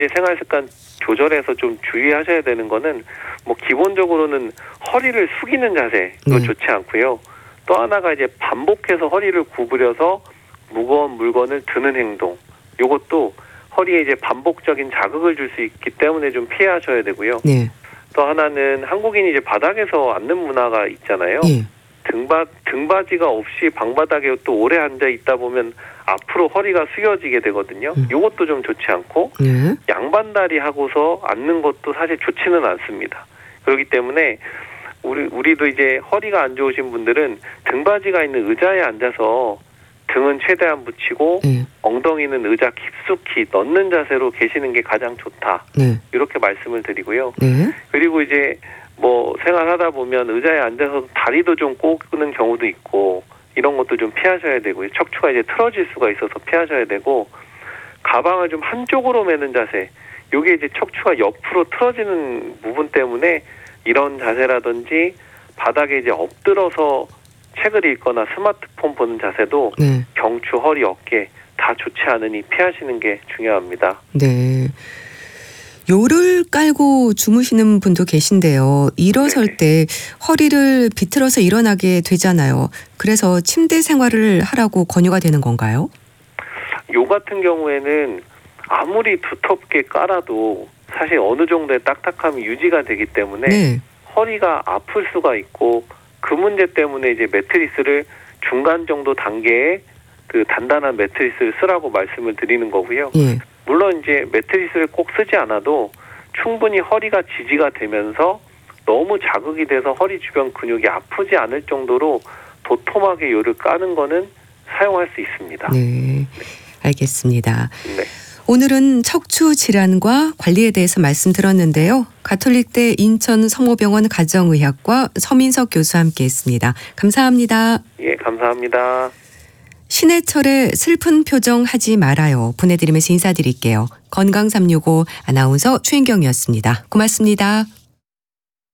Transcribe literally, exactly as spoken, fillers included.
이제 생활 습관 조절해서 좀 주의하셔야 되는 거는 뭐 기본적으로는 허리를 숙이는 자세 이거 네. 좋지 않고요. 또 하나가 이제 반복해서 허리를 구부려서 무거운 물건을 드는 행동. 요것도 허리에 이제 반복적인 자극을 줄 수 있기 때문에 좀 피하셔야 되고요. 네. 또 하나는 한국인이 이제 바닥에서 앉는 문화가 있잖아요. 예. 등바, 등받이가 없이 방바닥에 또 오래 앉아 있다 보면 앞으로 허리가 숙여지게 되거든요. 음. 이것도 좀 좋지 않고 네. 양반다리 하고서 앉는 것도 사실 좋지는 않습니다. 그렇기 때문에 우리, 우리도 이제 허리가 안 좋으신 분들은 등받이가 있는 의자에 앉아서 등은 최대한 붙이고 네. 엉덩이는 의자 깊숙이 넣는 자세로 계시는 게 가장 좋다. 네. 이렇게 말씀을 드리고요. 네. 그리고 이제 뭐 생활하다 보면 의자에 앉아서 다리도 좀 꼬는 경우도 있고 이런 것도 좀 피하셔야 되고요. 척추가 이제 틀어질 수가 있어서 피하셔야 되고 가방을 좀 한쪽으로 매는 자세. 이게 이제 척추가 옆으로 틀어지는 부분 때문에 이런 자세라든지 바닥에 이제 엎드려서 책을 읽거나 스마트폰 보는 자세도 네. 경추, 허리, 어깨 다 좋지 않으니 피하시는 게 중요합니다. 네. 요를 깔고 주무시는 분도 계신데요. 일어설 네네. 때 허리를 비틀어서 일어나게 되잖아요. 그래서 침대 생활을 하라고 권유가 되는 건가요? 요 같은 경우에는 아무리 두텁게 깔아도 사실 어느 정도의 딱딱함이 유지가 되기 때문에 네. 허리가 아플 수가 있고 그 문제 때문에 이제 매트리스를 중간 정도 단계의 그 단단한 매트리스를 쓰라고 말씀을 드리는 거고요. 예. 물론 이제 매트리스를 꼭 쓰지 않아도 충분히 허리가 지지가 되면서 너무 자극이 돼서 허리 주변 근육이 아프지 않을 정도로 도톰하게 요를 까는 거는 사용할 수 있습니다. 네. 알겠습니다. 네. 오늘은 척추 질환과 관리에 대해서 말씀 들었는데요. 가톨릭대 인천 성모병원 가정의학과 서민석 교수와 함께했습니다. 감사합니다. 예, 감사합니다. 신해철의 슬픈 표정 하지 말아요. 보내드리면서 인사드릴게요. 건강 삼육오 아나운서 최인경이었습니다. 고맙습니다.